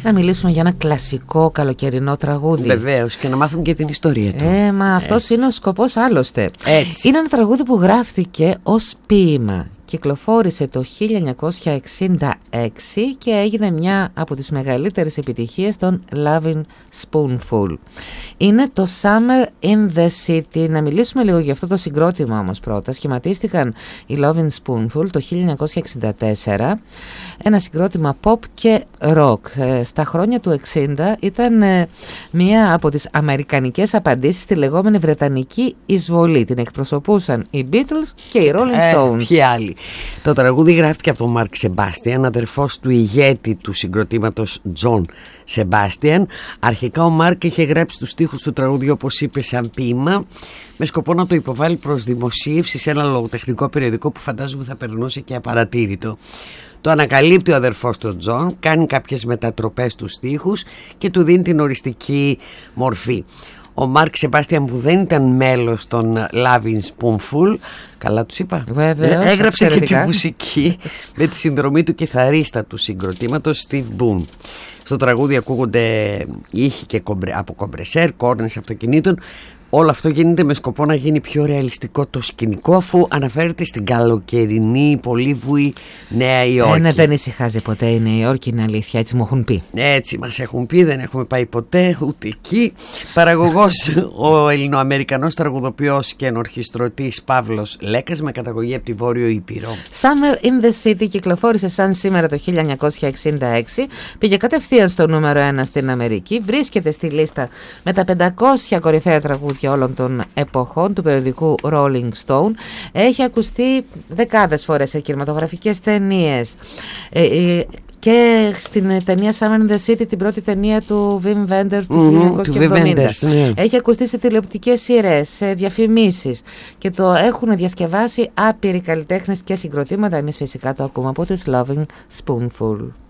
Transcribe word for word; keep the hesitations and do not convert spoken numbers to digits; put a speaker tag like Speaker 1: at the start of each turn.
Speaker 1: Να μιλήσουμε για ένα κλασικό καλοκαιρινό τραγούδι.
Speaker 2: Βεβαίως, και να μάθουμε και την ιστορία του.
Speaker 1: Ε, μα αυτός είναι ο σκοπός άλλωστε.
Speaker 2: Έτσι.
Speaker 1: Είναι ένα τραγούδι που γράφτηκε ως ποίημα. Κυκλοφόρησε το χίλια εννιακόσια εξήντα έξι και έγινε μια από τις μεγαλύτερες επιτυχίες των Lovin' Spoonful. Είναι το Summer in the City. Να μιλήσουμε λίγο για αυτό το συγκρότημα όμως πρώτα. Σχηματίστηκαν οι Lovin' Spoonful το χίλια εννιακόσια εξήντα τέσσερα. Ένα συγκρότημα pop και rock. Στα χρόνια του εξήντα ήταν μια από τις αμερικανικές απαντήσεις στη λεγόμενη βρετανική εισβολή. Την εκπροσωπούσαν οι Beatles και οι Rolling Stones.
Speaker 2: Ε, ποιοι άλλοι. Το τραγούδι γράφτηκε από τον Μάρκ Σεμπάστιαν, αδερφός του ηγέτη του συγκροτήματος Τζον Σεμπάστιαν. Αρχικά ο Μάρκ είχε γράψει τους στίχους του τραγούδιου, όπως είπε, σαν ποίημα, με σκοπό να το υποβάλει προς δημοσίευση σε ένα λογοτεχνικό περιοδικό που φαντάζομαι θα περνούσε και απαρατήρητο. Το ανακαλύπτει ο αδερφός του Τζον, κάνει κάποιες μετατροπές στους στίχους και του δίνει την οριστική μορφή. Ο Μάρκ Σεμπάστιαν, που δεν ήταν μέλος των Lovin' Spoonful, καλά τους είπα,
Speaker 1: Βέβαιος,
Speaker 2: έγραψε
Speaker 1: εξαιρετικά.
Speaker 2: και τη μουσική με τη συνδρομή του κιθαρίστα του συγκροτήματος Steve Boone. Στο τραγούδι ακούγονται ήχοι και κομπρε, από κομπρεσέρ, κόρνες αυτοκινήτων. Όλο αυτό γίνεται με σκοπό να γίνει πιο ρεαλιστικό το σκηνικό, αφού αναφέρεται στην καλοκαιρινή πολύβουη Νέα Υόρκη.
Speaker 1: Ε, ναι, δεν ησυχάζει ποτέ η Νέα Υόρκη, είναι αλήθεια, έτσι μου έχουν πει.
Speaker 2: Έτσι μας έχουν πει, δεν έχουμε πάει ποτέ ούτε εκεί. Παραγωγός ο Ελληνοαμερικανός τραγουδοποιός και ενορχιστρωτής Παύλος Λέκας, με καταγωγή από τη Βόρειο Ήπειρο.
Speaker 1: Summer in the City κυκλοφόρησε σαν σήμερα το χίλια εννιακόσια εξήντα έξι, πήγε κατευθείαν στο νούμερο ένα στην Αμερική, βρίσκεται στη λίστα με τα πεντακόσια κορυφαία τραγούδια όλων των εποχών του περιοδικού Rolling Stone. Έχει ακουστεί δεκάδες φορές σε κινηματογραφικές ταινίες. Ε, ε, και στην ταινία Summer in the City, την πρώτη ταινία του Wim Wenders του χίλια εννιακόσια εβδομήντα. Mm, ναι. Έχει ακουστεί σε τηλεοπτικές σειρές, σε διαφημίσεις και το έχουν διασκευάσει άπειροι καλλιτέχνες και συγκροτήματα. Εμείς φυσικά το ακούμε από τις Lovin' Spoonful.